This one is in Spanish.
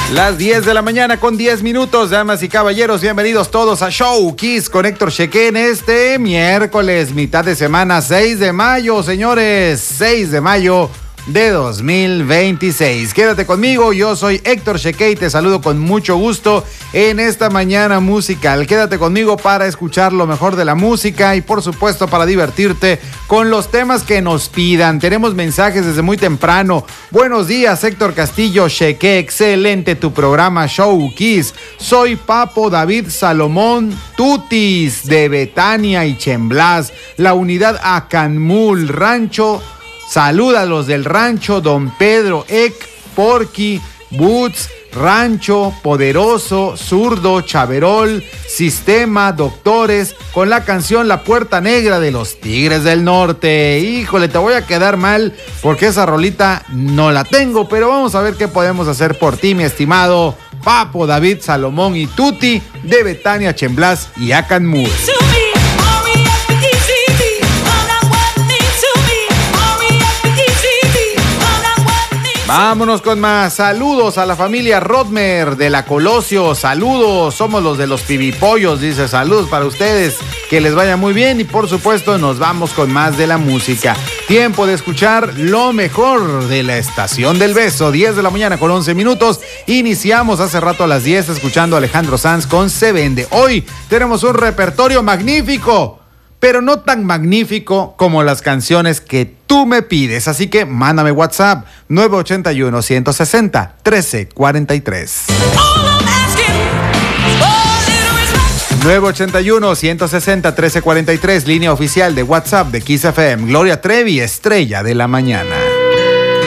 Las 10 de la mañana con 10 minutos, damas y caballeros, bienvenidos todos a Show Kiss con Héctor Chequé en este miércoles, mitad de semana, 6 de mayo, señores, 6 de mayo de 2026. Quédate conmigo, yo soy Héctor Chequé y te saludo con mucho gusto en esta mañana musical. Quédate conmigo para escuchar lo mejor de la música y por supuesto para divertirte con los temas que nos pidan. Tenemos mensajes desde muy temprano. Buenos días, Héctor Castillo, Chequé, excelente tu programa Show Kiss. Soy Papo David Salomón Tutis de Betania y Chemblas, la unidad Acanmul, Rancho. Saluda a los del rancho Don Pedro, Ec, Porky, Boots, Rancho, Poderoso, Zurdo, Chaverol, Sistema, Doctores, con la canción La Puerta Negra de los Tigres del Norte. Híjole, te voy a quedar mal porque esa rolita no la tengo, pero vamos a ver qué podemos hacer por ti, mi estimado Papo David Salomón y Tuti de Betania, Chemblas y Acanmul. Vámonos con más. Saludos a la familia Rodmer de la Colosio. Saludos, somos los de los pibipollos, dice. Saludos para ustedes, que les vaya muy bien y por supuesto nos vamos con más de la música. Tiempo de escuchar lo mejor de la Estación del Beso. 10 de la mañana con 11 minutos. Iniciamos hace rato a las 10 escuchando a Alejandro Sanz con Se Vende. Hoy tenemos un repertorio magnífico, pero no tan magnífico como las canciones que tú me pides. Así que mándame WhatsApp 981-160-1343. 981-160-1343, línea oficial de WhatsApp de Kiss FM. Gloria Trevi, estrella de la mañana.